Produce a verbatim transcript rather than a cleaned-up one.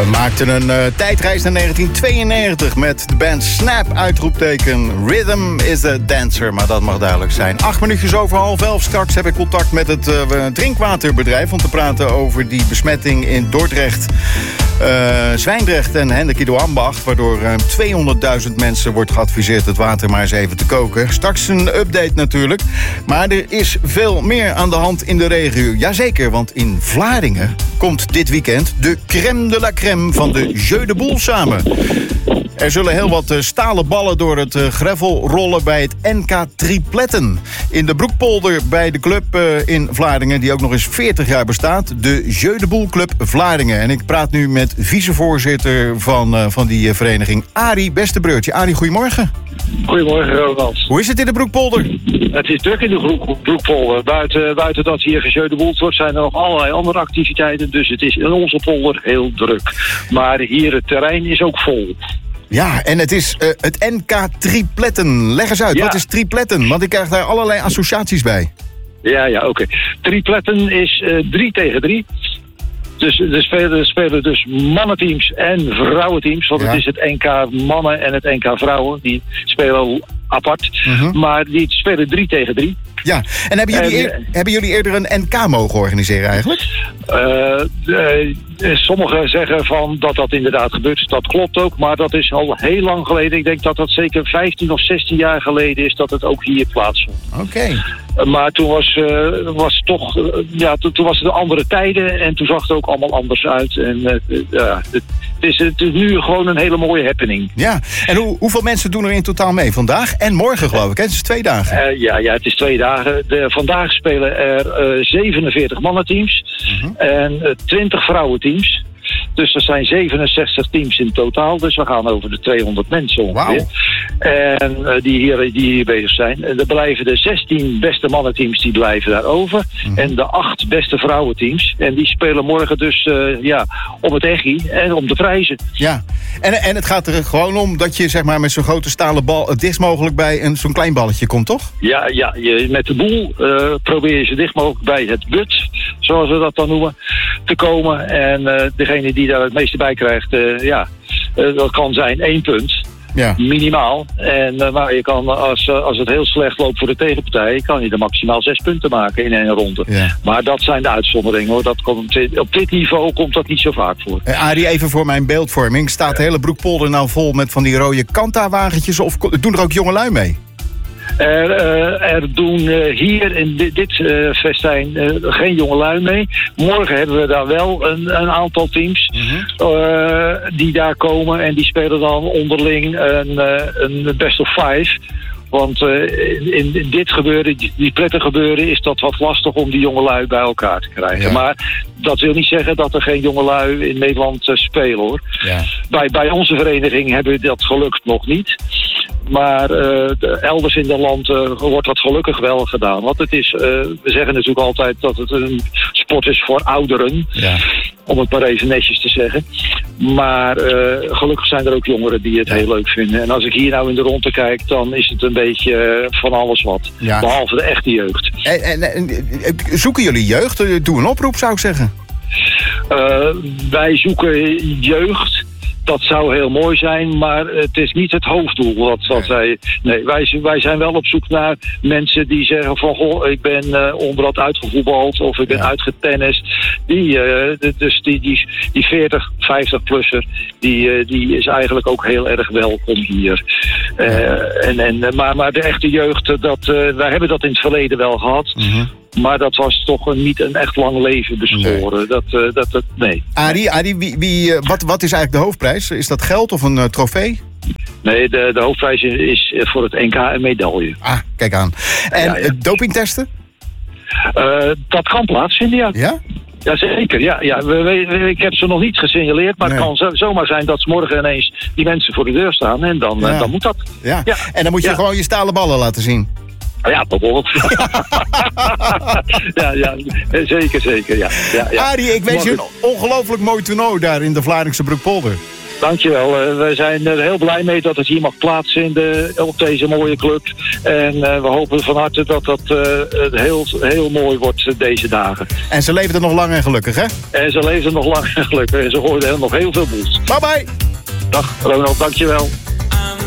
We maakten een uh, tijdreis naar negentien tweeënnegentig met de band Snap, uitroepteken Rhythm is a Dancer, maar dat mag duidelijk zijn. Acht minuutjes over half elf. Straks heb ik contact met het uh, drinkwaterbedrijf om te praten over die besmetting in Dordrecht, uh, Zwijndrecht en Hendrikido Ambacht, waardoor ruim tweehonderdduizend mensen wordt geadviseerd het water maar eens even te koken. Straks een update natuurlijk, maar er is veel meer aan de hand in de regio. Jazeker, want in Vlaardingen komt dit weekend de crème de la crème van de Jeu de Boel samen. Er zullen heel wat uh, stalen ballen door het uh, gravel rollen bij het N K Tripletten. In de Broekpolder bij de club uh, in Vlaardingen, die ook nog eens veertig jaar bestaat. De Jeu de Boel Club Vlaardingen. En ik praat nu met vicevoorzitter van, uh, van die uh, vereniging, Arie Bestebreurtje. Arie, goedemorgen. Goedemorgen, Ronald. Hoe is het in de Broekpolder? Het is druk in de broek, Broekpolder. Buiten, buiten dat hier gejeu de boel wordt, zijn er nog allerlei andere activiteiten. Dus het is in onze polder heel druk. Maar hier het terrein is ook vol. Ja, en het is uh, het N K Tripletten. Leg eens uit, ja. Wat is tripletten? Want ik krijg daar allerlei associaties bij. Ja, ja, oké. Okay. Tripletten is uh, drie tegen drie. Dus er spelen, er spelen dus mannenteams en vrouwenteams. Want ja. Het is het N K mannen en het N K vrouwen. Die spelen apart. Uh-huh. Maar die spelen drie tegen drie. Ja, en hebben jullie, eer, en, hebben jullie eerder een N K mogen organiseren eigenlijk? Uh, uh, sommigen zeggen van dat dat inderdaad gebeurt. Dat klopt ook, maar dat is al heel lang geleden. Ik denk dat dat zeker vijftien of zestien jaar geleden is dat het ook hier plaatsvond. Oké. Okay. Uh, maar toen was, uh, was toch, uh, ja, to, toen was het de andere tijden en toen zag het ook allemaal anders uit. En uh, uh, het, is, het is nu gewoon een hele mooie happening. Ja, en hoe, hoeveel mensen doen er in totaal mee? Vandaag en morgen geloof ik, hè? Het is twee dagen. Uh, ja, ja, het is twee dagen. De, vandaag spelen er uh, zevenenveertig mannenteams uh-huh. en uh, twintig vrouwenteams. Dus er zijn zevenenzestig teams in totaal. Dus we gaan over de tweehonderd mensen ongeveer. Wow. En uh, die, hier, die hier bezig zijn. En er blijven de zestien beste mannenteams die blijven daar over. Mm. En de acht beste vrouwenteams. En die spelen morgen dus uh, ja, om het echi en om de prijzen. Ja, en, en het gaat er gewoon om dat je zeg maar, met zo'n grote stalen bal het dichtst mogelijk bij een, zo'n klein balletje komt, toch? Ja, ja je, met de boel uh, probeer je zo dicht mogelijk bij het but, zoals we dat dan noemen, te komen. En uh, degene die daar het meeste bij krijgt, uh, ja, uh, dat kan zijn één punt. Ja. Minimaal. En uh, maar je kan, als, uh, als het heel slecht loopt voor de tegenpartij, kan je er maximaal zes punten maken in één ronde. Ja. Maar dat zijn de uitzonderingen hoor. Dat komt, op dit niveau komt dat niet zo vaak voor. Uh, Arie, even voor mijn beeldvorming. Staat de hele Broekpolder nou vol met van die rode Kanta-wagentjes of doen er ook jongelui mee? Er, uh, er doen uh, hier in dit, dit uh, festijn uh, geen jongelui mee. Morgen hebben we daar wel een, een aantal teams uh-huh. uh, die daar komen. En die spelen dan onderling een, uh, een best of five. Want uh, in, in dit gebeuren, die, die prettige gebeuren, is dat wat lastig om die jongelui bij elkaar te krijgen. Ja. Maar dat wil niet zeggen dat er geen jongelui in Nederland uh, spelen hoor. Ja. Bij, bij onze vereniging hebben we dat gelukkig nog niet. Maar uh, de, elders in het land uh, wordt dat gelukkig wel gedaan. Want het is, uh, we zeggen natuurlijk altijd dat het een sport is voor ouderen. Ja. Om het maar even netjes te zeggen. Maar uh, gelukkig zijn er ook jongeren die het ja. heel leuk vinden. En als ik hier nou in de ronde kijk, dan is het een beetje uh, van alles wat. Ja. Behalve de echte jeugd. En, en, en, zoeken jullie jeugd? Doe een oproep, zou ik zeggen. Uh, wij zoeken jeugd. Dat zou heel mooi zijn, maar het is niet het hoofddoel. Wat, wat nee. Wij, nee, wij, wij zijn wel op zoek naar mensen die zeggen van... goh, ik ben uh, onderhand uitgevoetbald of ik ben ja. uitgetennist. Die, uh, dus die, die, die veertig, vijftig-plusser, die, uh, die is eigenlijk ook heel erg welkom hier. Uh, ja. en, en, maar, maar de echte jeugd, dat, uh, wij hebben dat in het verleden wel gehad... Mm-hmm. Maar dat was toch een, niet een echt lang leven besporen. Nee. Dat, uh, dat, dat, nee. Arie, Arie wie, wie, uh, wat, wat is eigenlijk de hoofdprijs? Is dat geld of een uh, trofee? Nee, de, de hoofdprijs is, is voor het N K een medaille. Ah, kijk aan. En ja, ja. dopingtesten? Uh, dat kan plaatsvinden, ja. Ja? Jazeker, ja. ja. We, we, ik heb ze nog niet gesignaleerd, maar nee. het kan zo, zomaar zijn dat 's morgen ineens die mensen voor de deur staan en dan, ja. uh, dan moet dat. Ja. Ja. En dan moet je ja. gewoon je stalen ballen laten zien. Ja, bijvoorbeeld. ja, ja, zeker, zeker. Ja. Ja, ja. Arie, ik wens je een ongelooflijk mooi toernooi daar in de Vlaardingse Broekpolder. dankjewel. Uh, we zijn er heel blij mee dat het hier mag plaatsvinden op deze mooie club. En uh, we hopen van harte dat dat uh, heel, heel mooi wordt deze dagen. En ze leven er nog lang en gelukkig, hè? En ze leven er nog lang en gelukkig. En ze gooien er nog heel veel boels. Bye bye! Dag Ronald, dankjewel.